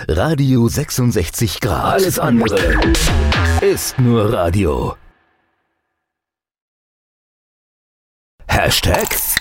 Radio 66 Grad. Alles andere ist nur Radio. Hashtag